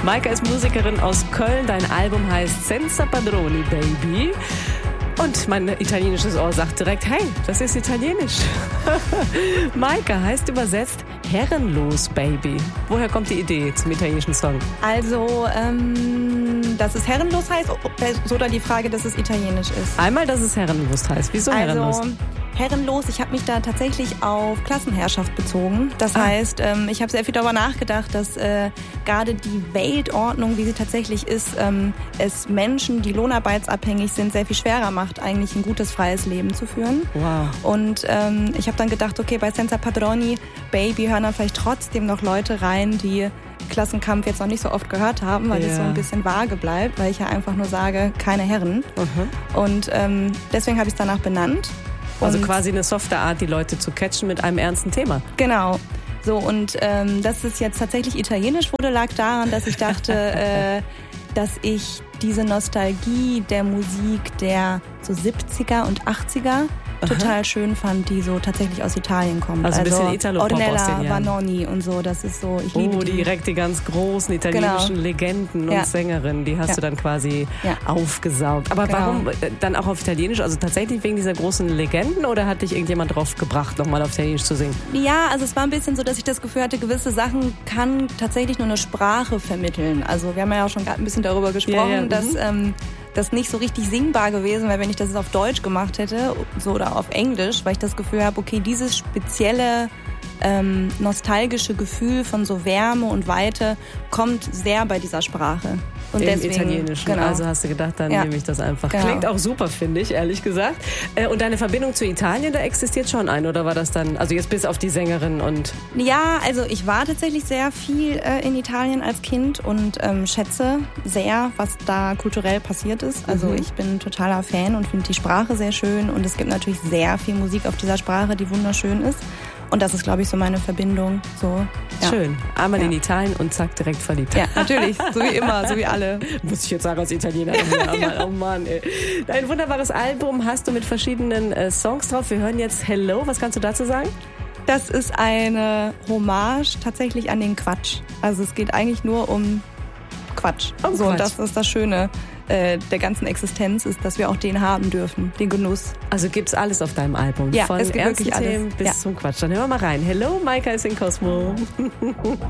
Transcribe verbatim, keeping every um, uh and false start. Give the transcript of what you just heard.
Maika ist Musikerin aus Köln. Dein Album heißt Senza Padroni, Baby. Und mein italienisches Ohr sagt direkt, hey, das ist italienisch. Maika heißt übersetzt herrenlos, Baby. Woher kommt die Idee zum italienischen Song? Also, ähm, dass es herrenlos heißt oder die Frage, dass es italienisch ist? Einmal, dass es herrenlos heißt. Wieso herrenlos? Also, herrenlos, ich habe mich da tatsächlich auf Klassenherrschaft bezogen. Das ah. heißt, ähm, ich habe sehr viel darüber nachgedacht, dass äh, gerade die Weltordnung, wie sie tatsächlich ist, ähm, es Menschen, die lohnarbeitsabhängig sind, sehr viel schwerer macht, eigentlich ein gutes, freies Leben zu führen. Wow. Und ähm, ich habe dann gedacht, okay, bei Senza Padroni, Baby, hören dann vielleicht trotzdem noch Leute rein, die Klassenkampf jetzt noch nicht so oft gehört haben, weil ja. das so ein bisschen vage bleibt, weil ich ja einfach nur sage, keine Herren. Mhm. Und ähm, deswegen habe ich es danach benannt. Also und quasi eine softe Art, die Leute zu catchen mit einem ernsten Thema. Genau. So, und ähm, dass es jetzt tatsächlich italienisch wurde, lag daran, dass ich dachte, äh, dass ich diese Nostalgie der Musik der so siebziger und achtziger total Aha. schön fand, die so tatsächlich aus Italien kommt. Also ein bisschen Italo-Pop Ornella, aus den Jahren. Vanoni und so, das ist so, ich oh, liebe die. direkt die ganz großen italienischen genau. Legenden und ja. Sängerinnen, die hast ja. du dann quasi ja. aufgesaugt. Aber genau. warum dann auch auf Italienisch? Also tatsächlich wegen dieser großen Legenden oder hat dich irgendjemand drauf gebracht, nochmal auf Italienisch zu singen? Ja, also es war ein bisschen so, dass ich das Gefühl hatte, gewisse Sachen kann tatsächlich nur eine Sprache vermitteln. Also wir haben ja auch schon gerade ein bisschen darüber gesprochen, ja, ja. dass mhm. ähm, das nicht so richtig singbar gewesen wäre, wenn ich das jetzt auf Deutsch gemacht hätte so oder auf Englisch, weil ich das Gefühl habe, okay, dieses spezielle ähm, nostalgische Gefühl von so Wärme und Weite kommt sehr bei dieser Sprache. Und Im deswegen, Italienischen. Genau. Also hast du gedacht, dann ja. nehme ich das einfach. Genau. Klingt auch super, finde ich, ehrlich gesagt. Und deine Verbindung zu Italien, da existiert schon ein, oder war das dann, also jetzt bis auf die Sängerin und... Ja, also ich war tatsächlich sehr viel äh, in Italien als Kind und ähm, schätze sehr, was da kulturell passiert ist. Also mhm. ich bin totaler Fan und finde die Sprache sehr schön und es gibt natürlich sehr viel Musik auf dieser Sprache, die wunderschön ist. Und das ist, glaube ich, so meine Verbindung. So, ja. Schön. Einmal ja. in Italien und zack, direkt verliebt. Ja, natürlich. So wie immer, so wie alle. Muss ich jetzt sagen als Italiener. ja. Oh Mann, ey. Ein wunderbares Album hast du mit verschiedenen äh, Songs drauf. Wir hören jetzt Hello. Was kannst du dazu sagen? Das ist eine Hommage tatsächlich an den Quatsch. Also es geht eigentlich nur um Quatsch. Um so, Quatsch. Und das ist das Schöne äh, der ganzen Existenz, ist, dass wir auch den haben dürfen, den Genuss. Also gibt's alles auf deinem Album? Ja, von es gibt ernsten wirklich alles. Themen bis ja. zum Quatsch. Dann hören wir mal rein. Hello, Maika ist in Cosmo.